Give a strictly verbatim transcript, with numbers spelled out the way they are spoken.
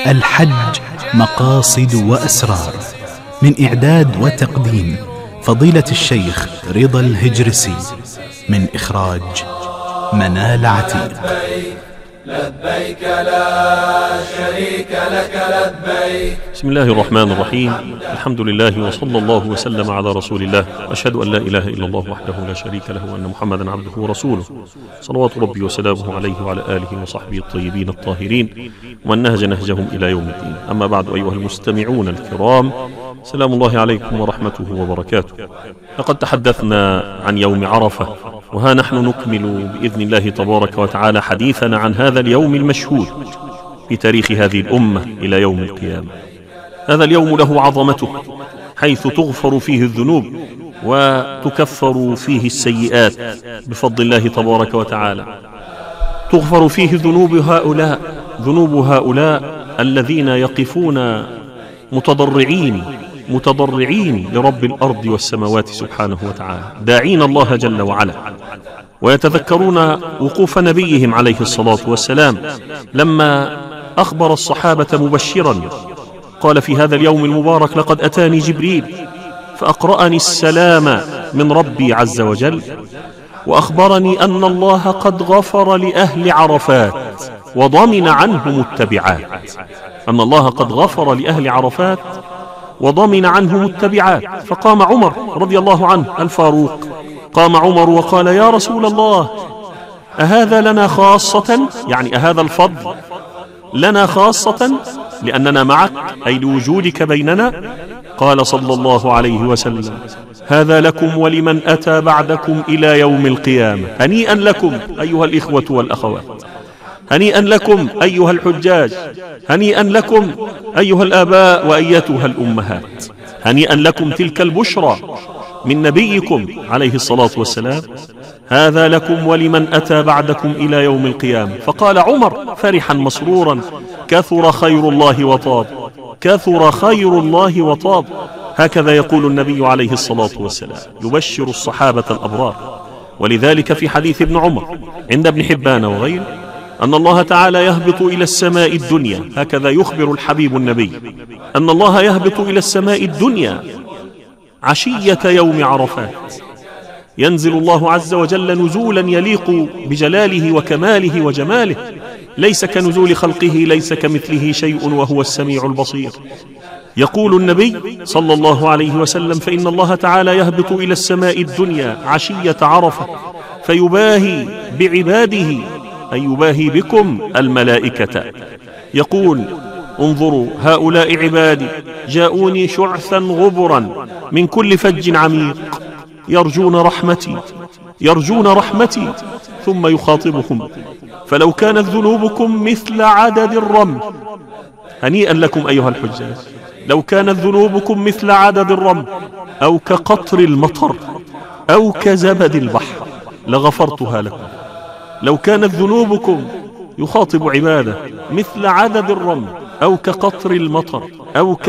الحج مقاصد وأسرار، من إعداد وتقديم فضيلة الشيخ رضا الهجرسي، من إخراج منال عتيق. لبيك لا شريك لك لبيك. بسم الله الرحمن الرحيم. الحمد لله وصلى الله وسلم على رسول الله، أشهد أن لا إله إلا الله وحده لا شريك له وأن محمدا عبده ورسوله، صلوات ربي وسلامه عليه وعلى آله وصحبه الطيبين الطاهرين ومن نهج نهجهم إلى يوم الدين. أما بعد، أيها المستمعون الكرام، سلام الله عليكم ورحمته وبركاته. لقد تحدثنا عن يوم عرفة، وها نحن نكمل بإذن الله تبارك وتعالى حديثنا عن هذا اليوم المشهود في تاريخ هذه الأمة إلى يوم القيامة. هذا اليوم له عظمته، حيث تغفر فيه الذنوب وتكفر فيه السيئات بفضل الله تبارك وتعالى. تغفر فيه ذنوب هؤلاء ذنوب هؤلاء الذين يقفون متضرعين متضرعين لرب الأرض والسماوات سبحانه وتعالى، داعين الله جل وعلا، ويتذكرون وقوف نبيهم عليه الصلاة والسلام لما أخبر الصحابة مبشرا، قال في هذا اليوم المبارك: لقد أتاني جبريل فأقرأني السلام من ربي عز وجل، وأخبرني أن الله قد غفر لأهل عرفات وضمن عنهم التبعات. أن الله قد غفر لأهل عرفات وضمن عنهم التبعات. فقام عمر رضي الله عنه الفاروق، قام عمر وقال: يا رسول الله، أهذا لنا خاصة؟ يعني أهذا الفضل لنا خاصة لأننا معك، أي لوجودك بيننا؟ قال صلى الله عليه وسلم: هذا لكم ولمن أتى بعدكم إلى يوم القيامة. هنيئا لكم أيها الإخوة والأخوات، هنيئا لكم أيها الحجاج، هنيئا لكم أيها الآباء وأيتها الأمهات، هنيئا لكم تلك البشرى من نبيكم عليه الصلاة والسلام: هذا لكم ولمن أتى بعدكم إلى يوم القيامة. فقال عمر فرحا مسرورا: كثر خير الله وطاب، كثر خير الله وطاب. هكذا يقول النبي عليه الصلاة والسلام، يبشر الصحابة الأبرار. ولذلك في حديث ابن عمر عند ابن حبان وغيره أن الله تعالى يهبط إلى السماء الدنيا، هكذا يخبر الحبيب النبي، أن الله يهبط إلى السماء الدنيا عشية يوم عرفات، ينزل الله عز وجل نزولا يليق بجلاله وكماله وجماله، ليس كنزول خلقه، ليس كمثله شيء وهو السميع البصير. يقول النبي صلى الله عليه وسلم: فإن الله تعالى يهبط إلى السماء الدنيا عشية عرفة فيباهي بعباده، أي يباهي بكم الملائكة، يقول: انظروا هؤلاء عبادي جاءوني شعثا غبرا من كل فج عميق، يرجون رحمتي يرجون رحمتي ثم يخاطبهم: فلو كانت ذنوبكم مثل عدد الرمل. هنيئا لكم أيها الحجاج، لو كانت ذنوبكم مثل عدد الرمل أو كقطر المطر أو كزبد البحر لغفرتها لكم. لو كانت ذنوبكم، يخاطب عباده، مثل عدد الرمل أو كقطر المطر أو